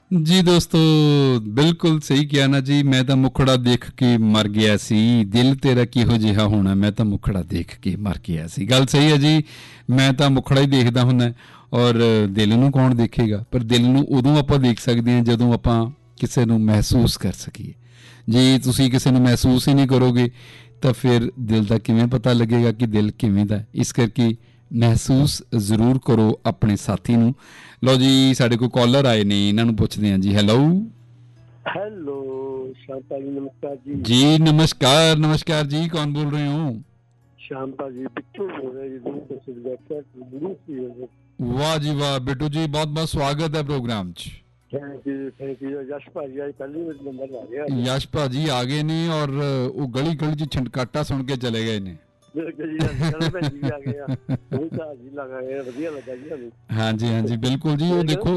ਜੀ ਦੋਸਤੋ, ਬਿਲਕੁਲ ਸਹੀ ਕਿਹਾ ਨਾ ਜੀ। ਮੈਂ ਤਾਂ ਮੁਖੜਾ ਦੇਖ ਕੇ ਮਰ ਗਿਆ ਸੀ, ਦਿਲ ਤੇਰਾ ਕਿਹੋ ਜਿਹਾ ਹੋਣਾ, ਮੈਂ ਤਾਂ ਮੁਖੜਾ ਦੇਖ ਕੇ ਮਰ ਗਿਆ ਸੀ। ਗੱਲ ਸਹੀ ਹੈ ਜੀ। ਮੈਂ ਤਾਂ ਮੁਖੜਾ ਹੀ ਦੇਖਦਾ ਹੁੰਦਾ, ਔਰ ਦਿਲ ਨੂੰ ਕੌਣ ਦੇਖੇਗਾ। ਪਰ ਦਿਲ ਨੂੰ ਉਦੋਂ ਆਪਾਂ ਦੇਖ ਸਕਦੇ ਹਾਂ ਜਦੋਂ ਆਪਾਂ ਕਿਸੇ ਨੂੰ ਮਹਿਸੂਸ ਕਰ ਸਕੀਏ। ਜੇ ਤੁਸੀਂ ਕਿਸੇ ਨੂੰ ਮਹਿਸੂਸ ਹੀ ਨਹੀਂ ਕਰੋਗੇ ਤਾਂ ਫਿਰ ਦਿਲ ਦਾ ਕਿਵੇਂ ਪਤਾ ਲੱਗੇਗਾ ਕਿ ਦਿਲ ਕਿਵੇਂ ਦਾ। ਇਸ ਕਰਕੇ ਮਹਿਸੂਸ ਜ਼ਰੂਰ ਕਰੋ ਆਪਣੇ ਸਾਥੀ ਨੂੰ। ਲਓ ਜੀ, ਸਾਡੇ ਕੋਲ ਕਾਲਰ ਆਏ ਨੇ, ਇਹਨਾਂ ਨੂੰ ਪੁੱਛਦੇ ਹਾਂ ਜੀ। ਹੈਲੋ ਹੈਲੋ ਸ਼ਾਂਤਾ ਜੀ, ਨਮਸਕਾਰ ਜੀ। ਜੀ ਨਮਸਕਾਰ। ਨਮਸਕਾਰ ਜੀ, ਕੌਣ ਬੋਲ ਰਹੇ ਹੋ? ਸ਼ਾਂਤਾ ਜੀ, ਬਿੱਟੂ ਬੋਲ ਰਿਹਾ ਜੀ। ਵਾਹ ਜੀ ਵਾਹ ਬਿੱਟੂ ਜੀ, ਬਹੁਤ ਬਹੁਤ ਸਵਾਗਤ ਹੈ ਪ੍ਰੋਗਰਾਮ 'ਚ। Thank you. ਯਸ਼ ਭਾਜੀ ਅੱਜ ਪਹਿਲੀ ਵਾਰ ਨੰਬਰ ਲਾ ਗਿਆ। ਯਸ਼ ਭਾਜੀ ਆ ਗਏ ਨੇ ਔਰ ਉਹ ਗਲੀ ਗਲੀ 'ਚ ਛੰਡਕਾਟਾ ਸੁਣ ਕੇ ਚਲੇ ਗਏ ਨੇ। ਹਾਂਜੀ ਹਾਂਜੀ ਬਿਲਕੁਲ ਜੀ। ਉਹ ਦੇਖੋ,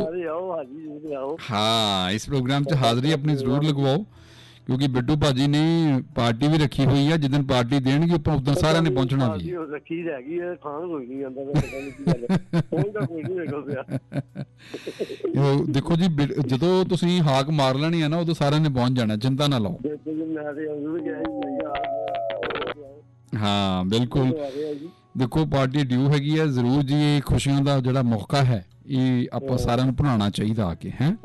ਹਾਂ ਇਸ ਪ੍ਰੋਗਰਾਮ 'ਚ ਹਾਜ਼ਰੀ ਆਪਣੀ ਜ਼ਰੂਰ ਲਗਵਾਓ, ਕਿਉਂਕਿ ਬਿੱਟੂ ਭਾਜੀ ਨੇ ਪਾਰਟੀ ਵੀ ਰੱਖੀ ਹੋਈ ਹੈ। ਜਿੱਦਣ ਪਾਰਟੀ ਦੇਣਗੇ ਆਪਾਂ ਉਦੋਂ ਸਾਰਿਆਂ ਨੇ ਪਹੁੰਚਣਾ ਵੀ। ਦੇਖੋ ਜੀ, ਜਦੋਂ ਤੁਸੀਂ ਹਾਕ ਮਾਰ ਲੈਣੀ ਹੈ ਨਾ, ਉਦੋਂ ਸਾਰਿਆਂ ਨੇ ਪਹੁੰਚ ਜਾਣਾ, ਚਿੰਤਾ ਨਾ ਲਓ। ਹਾਂ ਬਿਲਕੁਲ। ਦੇਖੋ ਪਾਰਟੀ ਡਿਊ ਹੈਗੀ ਹੈ ਜ਼ਰੂਰ ਜੀ। ਇਹ ਖੁਸ਼ੀਆਂ ਦਾ ਜਿਹੜਾ ਮੌਕਾ ਹੈ, ਇਹ ਆਪਾਂ ਸਾਰਿਆਂ ਨੂੰ ਬਣਾਉਣਾ ਚਾਹੀਦਾ ਆ ਕੇ। ਹੈ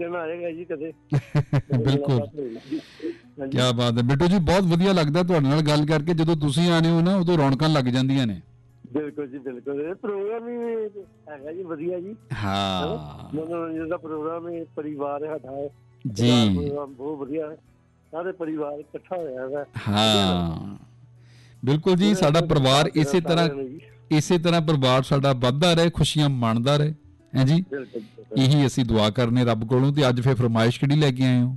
ਬਿਲਕੁਲ, ਕਿਆ ਬਾਤ ਹੈ ਬਿੱਟੂ ਜੀ। ਬਹੁਤ ਵਧੀਆ ਲੱਗਦਾ ਤੁਹਾਡੇ ਨਾਲ ਗੱਲ ਕਰਕੇ। ਜਦੋਂ ਤੁਸੀਂ ਆਉਂਦੇ ਹੋ ਨਾ, ਉਦੋਂ ਰੌਣਕਾਂ ਲੱਗ ਜਾਂਦੀਆਂ ਨੇ। ਬਿਲਕੁਲ ਜੀ ਬਿਲਕੁਲ। ਇਹ ਪ੍ਰੋਗਰਾਮ ਹੀ ਹੈਗਾ ਜੀ ਵਧੀਆ ਜੀ। ਹਾਂ, ਮਨੋਰੰਜਨ ਦਾ ਪ੍ਰੋਗਰਾਮ ਹੈ, ਪਰਿਵਾਰ ਸਾਡਾ ਜੀ ਬਹੁਤ ਵਧੀਆ ਹੈ। ਸਾਰੇ ਪਰਿਵਾਰ ਇਕੱਠਾ ਹੋਇਆ ਹੈ। ਹਾਂ ਬਿਲਕੁਲ ਜੀ। ਸਾਡਾ ਪਰਿਵਾਰ ਇਸੇ ਤਰ੍ਹਾਂ ਪਰਿਵਾਰ ਸਾਡਾ ਵੱਧਦਾ ਰਹੇ, ਖੁਸ਼ੀਆਂ ਮਾਣਦਾ ਰਹੇ। ਹੈ ਜੀ, ਇਹੀ ਅਸੀਂ ਦੁਆ ਕਰਨੇ ਰੱਬ ਕੋਲੋਂ। ਤੇ ਅੱਜ ਫਿਰ ਫਰਮਾਇਸ਼ ਕਿਹੜੀ ਲੈ ਕੇ ਆਏ ਹੋ?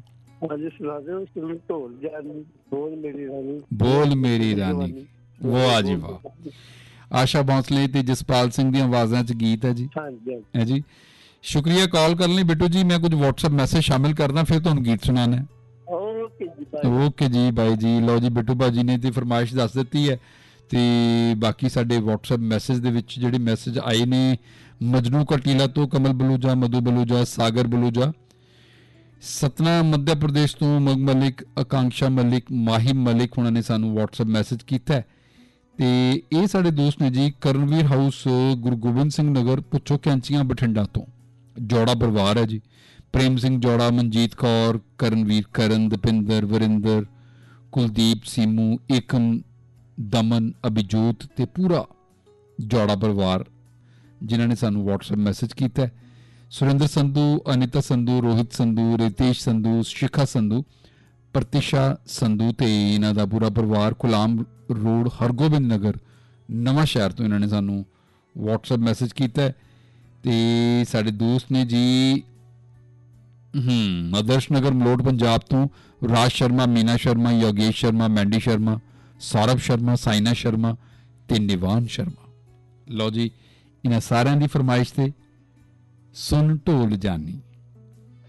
ਬੋਲ ਮੇਰੀ ਰਾਣੀ। ਵਾਹ ਜੀ ਵਾਹ। ਆਸ਼ਾ ਭੋਂਸਲੇ ਤੇ ਜਸਪਾਲ ਸਿੰਘ ਦੀਆਂ ਆਵਾਜ਼ਾਂ 'ਚ ਗੀਤ ਹੈ ਜੀ। ਹੈ ਜੀ, ਸ਼ੁਕਰੀਆ ਕਾਲ ਕਰਨ ਲਈ ਬਿੱਟੂ ਜੀ। ਮੈਂ ਕੁਝ WhatsApp ਮੈਸੇਜ ਸ਼ਾਮਿਲ ਕਰਦਾ, ਫਿਰ ਤੁਹਾਨੂੰ ਗੀਤ ਸੁਣਾਉਣਾ। ਓਕੇ ਜੀ, ਬਾਈ ਜੀ। ਲਓ ਜੀ, ਬਿੱਟੂ ਭਾਜੀ ਨੇ ਤੇ ਫਰਮਾਇਸ਼ ਦੱਸ ਦਿੱਤੀ ਹੈ। ਤੇ ਬਾਕੀ ਸਾਡੇ WhatsApp ਮੈਸੇਜ ਦੇ ਵਿੱਚ ਜਿਹੜੇ ਮੈਸੇਜ ਆਏ ਨੇ, ਮਜਨੂ ਕਟੀਲਾ ਤੋਂ ਕਮਲ ਬਲੂਜਾ, ਮਧੂ ਬਲੂਜਾ, ਸਾਗਰ ਬਲੂਜਾ, ਸਤਨਾ ਮੱਧ ਪ੍ਰਦੇਸ਼ ਤੋਂ ਮਗ ਮਲਿਕ, ਆਕਾਂक्षा ਮਲਿਕ, ਮਾਹਿਮ ਮਲਿਕ ਉਹਨਾਂ ਨੇ ਸਾਨੂੰ WhatsApp ਮੈਸੇਜ ਕੀਤਾ। ਤੇ ਇਹ ਸਾਡੇ ਦੋਸਤ ਨੇ ਜੀ ਕਰਨਵੀਰ ਹਾਊਸ, ਗੁਰੂ ਗੋਬਿੰਦ ਸਿੰਘ ਨਗਰ, ਪੁੱਛੋ ਕੈਂਚੀਆਂ, ਬਠਿੰਡਾ ਤੋਂ। ਜੋੜਾ ਪਰਿਵਾਰ ਹੈ ਜੀ। ਪ੍ਰੇਮ ਸਿੰਘ ਜੋੜਾ, ਮਨਜੀਤ ਕੌਰ, ਕਰਨਵੀਰ, ਕਰਨ, ਦਪਿੰਦਰ, ਵਰਿੰਦਰ, ਕੁਲਦੀਪ, ਸੀਮੂ, ਏਕਮ, ਦਮਨ, ਅਭਿਜੋਤ ਤੇ ਪੂਰਾ ਜੋੜਾ ਪਰਿਵਾਰ ਜਿਨ੍ਹਾਂ ਨੇ ਸਾਨੂੰ WhatsApp ਮੈਸੇਜ ਕੀਤਾ। ਸੁਰਿੰਦਰ ਸੰਧੂ, ਅਨੀਤਾ ਸੰਧੂ, ਰੋਹਿਤ ਸੰਧੂ, ਰਿਤੇਸ਼ ਸੰਧੂ, ਸ਼ਿਖਾ ਸੰਧੂ, ਪ੍ਰਤਿਸ਼ਾ ਸੰਧੂ ਤੇ ਇਹਨਾਂ ਦਾ ਪੂਰਾ ਪਰਿਵਾਰ ਗੁਲਾਮ ਰੋਡ, ਹਰਗੋਬਿੰਦ ਨਗਰ, ਨਵਾਂ ਸ਼ਹਿਰ ਤੋਂ ਇਹਨਾਂ ਨੇ ਸਾਨੂੰ WhatsApp ਮੈਸੇਜ ਕੀਤਾ। ਤੇ ਸਾਡੇ ਦੋਸਤ ਨੇ ਜੀ ਆਦਰਸ਼ ਨਗਰ, ਮਲੋਟ, ਪੰਜਾਬ ਤੋਂ ਰਾਜ ਸ਼ਰਮਾ, ਮੀਨਾ ਸ਼ਰਮਾ, ਯੋਗੇਸ਼ ਸ਼ਰਮਾ, ਮੈਂਡੀ ਸ਼ਰਮਾ, ਸੌਰਵ ਸ਼ਰਮਾ, ਸਾਇਨਾ ਸ਼ਰਮਾ ਤੇ ਨਿਵਾਨ ਸ਼ਰਮਾ। ਲਓ ਜੀ, ਇਹਨਾਂ ਸਾਰਿਆਂ ਦੀ ਫਰਮਾਇਸ਼ ਤੇ ਸੁਣ ਢੋਲ ਜਾਨੀ।